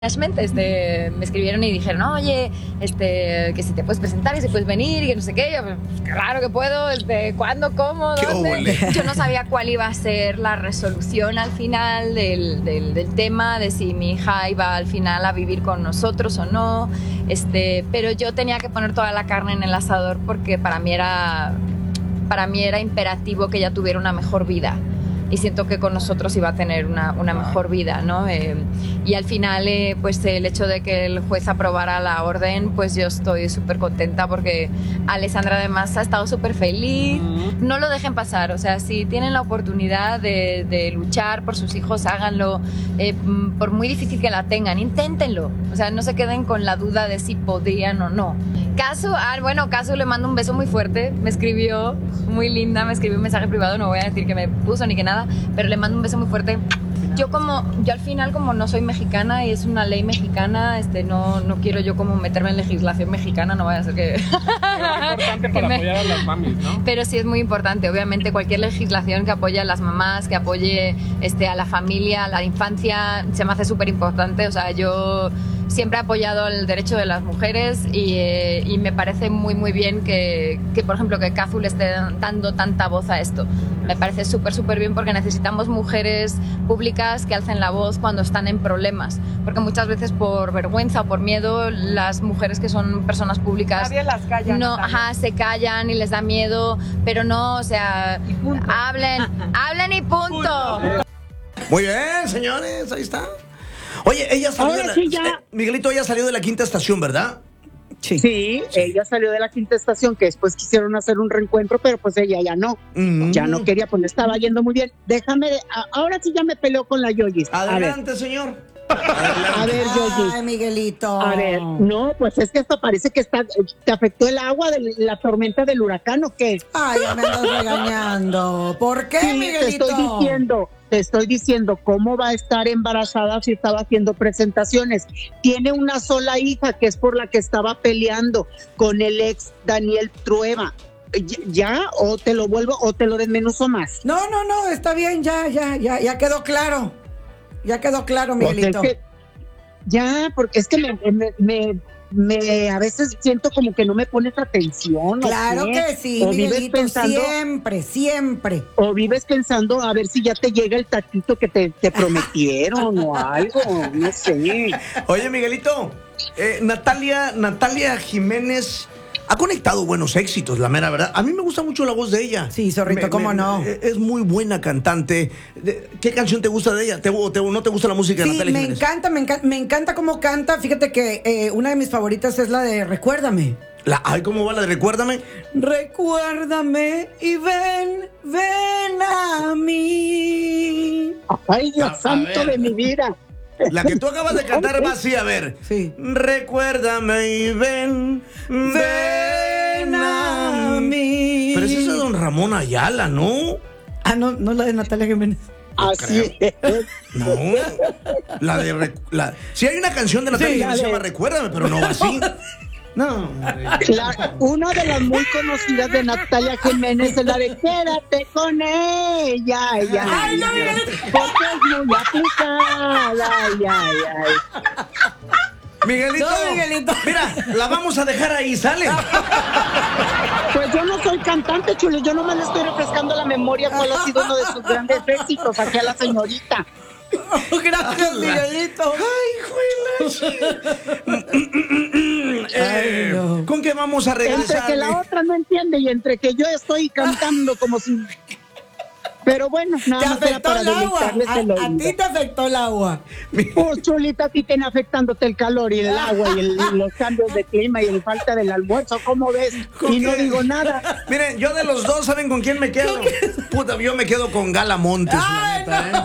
Me escribieron y dijeron, oye, que si te puedes presentar y si puedes venir y que no sé qué. Yo, pues, claro que puedo, ¿cuándo, cómo, dónde? Yo no sabía cuál iba a ser la resolución al final del tema, de si mi hija iba al final a vivir con nosotros o no, pero yo tenía que poner toda la carne en el asador porque para mí era imperativo que ella tuviera una mejor vida. Y siento que con nosotros iba a tener una mejor vida, ¿no? Y al final, pues el hecho de que el juez aprobara la orden, pues yo estoy súper contenta porque Alessandra además ha estado súper feliz. No lo dejen pasar, o sea, si tienen la oportunidad de luchar por sus hijos, háganlo. Por muy difícil que la tengan, inténtenlo. O sea, no se queden con la duda de si podrían o no. Casu le mando un beso muy fuerte, me escribió muy linda, me escribió un mensaje privado, no voy a decir que me puso ni que nada, pero le mando un beso muy fuerte. Yo al final como no soy mexicana y es una ley mexicana, no quiero yo como meterme en legislación mexicana, no vaya a ser que... Es importante para apoyar a las mamis, ¿no? Pero sí es muy importante, obviamente cualquier legislación que apoye a las mamás, que apoye a la familia, a la infancia, se me hace súper importante. O sea, yo siempre he apoyado el derecho de las mujeres y me parece muy muy bien que por ejemplo que Cazu le esté dando tanta voz a esto. Me parece súper bien porque necesitamos mujeres públicas que alcen la voz cuando están en problemas, porque muchas veces por vergüenza o por miedo las mujeres que son personas públicas nadie las calla, no, se callan y les da miedo, pero no, o sea, hablen y punto. Muy bien, señores, ahí está. Oye, ella salió Miguelito, ella salió de la quinta estación, ¿verdad? Sí, ella salió de la quinta estación, que después quisieron hacer un reencuentro, pero pues ella ya no, ya no quería, pues le estaba yendo muy bien. Ahora sí ya me peleó con la Yoyis. Adelante, señor. A ver, Yoyis. Ay, Miguelito. A ver, no, pues es que hasta parece que te afectó el agua de la tormenta del huracán, ¿o qué? Ay, ya me andas regañando. ¿Por qué, Sí, Miguelito? te estoy diciendo cómo va a estar embarazada si estaba haciendo presentaciones. Tiene una sola hija que es por la que estaba peleando con el ex Daniel Trueba. ¿Ya? ¿O te lo vuelvo o te lo desmenuzo más? No, está bien, ya quedó claro. Ya quedó claro, Miguelito. Porque es que me a veces siento como que no me pones atención. Claro que sí, Miguelito, siempre. O vives pensando a ver si ya te llega el taquito que te prometieron o algo, no sé. Oye, Miguelito, Natalia Jiménez ha conectado buenos éxitos, la mera verdad. A mí me gusta mucho la voz de ella. Sí, Zorrito, ¿cómo no? Es muy buena cantante. ¿Qué canción te gusta de ella? ¿No te gusta la música de Natalia Jiménez? Me encanta cómo canta. Fíjate que una de mis favoritas es la de Recuérdame. ¿Cómo va la de Recuérdame? Recuérdame y ven a mí. Ay, Dios santo de mi vida. La que tú acabas de cantar va así, a ver. Sí. Recuérdame y ven a mí. Pero esa es de Don Ramón Ayala, ¿no? Ah, no la de Natalia Jiménez. Así es. No. Sí hay una canción de Natalia Jiménez que se llama Recuérdame, pero no va así. No. Una de las muy conocidas de Natalia Jiménez es la de Quédate con ella. Ay, no, porque es muy aplicada. Miguelito, mira, la vamos a dejar ahí, ¿sale? Pues yo no soy cantante, chulo, yo nomás le estoy refrescando la memoria cuál ha sido uno de sus grandes éxitos aquí a la señorita. Gracias, Miguelito. Ay, no. ¿Con qué vamos a regresar? Entre que la otra no entiende y entre que yo estoy cantando como si... Pero bueno, nada más era para deleitarles el oído. A ti te afectó el agua. Pues, chulita, a ti te afectándote el calor y el agua y los cambios de clima y la falta del almuerzo, ¿cómo ves? Y no digo nada. Miren, yo de los dos, ¿saben con quién me quedo? Puta, yo me quedo con Gala Montes, la neta,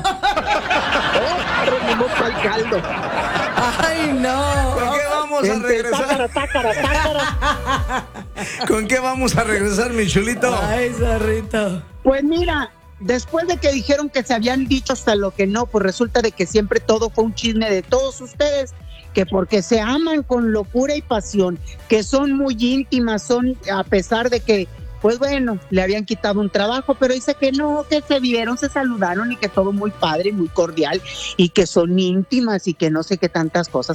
al caldo. Ay, no. ¿Con qué vamos a regresar? Tácara. ¿Con qué vamos a regresar, mi chulito? Ay, Zorrito. Pues mira, después de que dijeron que se habían dicho hasta lo que no, pues resulta de que siempre todo fue un chisme de todos ustedes, que porque se aman con locura y pasión, que son muy íntimas, a pesar de que pues bueno, le habían quitado un trabajo, pero dice que no, que se vieron, se saludaron y que todo muy padre, muy cordial y que son íntimas y que no sé qué tantas cosas.